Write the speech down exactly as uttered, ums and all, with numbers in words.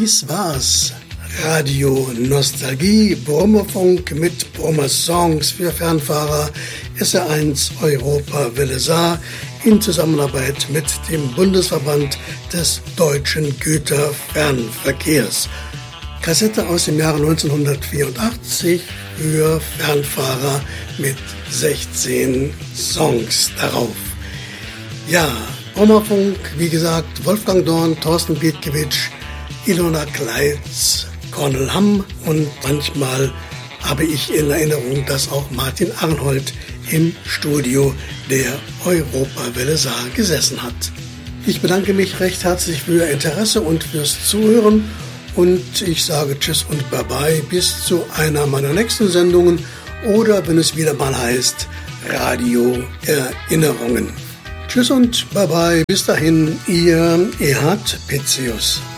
Dies war's. Radio Nostalgie, Brummerfunk mit Brummer-Songs für Fernfahrer, S R eins Europa Welle Saar in Zusammenarbeit mit dem Bundesverband des Deutschen Güterfernverkehrs. Kassette aus dem Jahre neunzehnhundertvierundachtzig für Fernfahrer mit sechzehn Songs darauf. Ja, Brummerfunk, wie gesagt, Wolfgang Dorn, Thorsten Bietkiewicz, Ilona Kleitz, Cornel Hamm und manchmal habe ich in Erinnerung, dass auch Martin Arnhold im Studio der Europawelle Saar gesessen hat. Ich bedanke mich recht herzlich für Ihr Interesse und fürs Zuhören und ich sage Tschüss und Bye-bye bis zu einer meiner nächsten Sendungen oder wenn es wieder mal heißt Radio Erinnerungen. Tschüss und Bye-bye, bis dahin, Ihr Erhard Pitzius.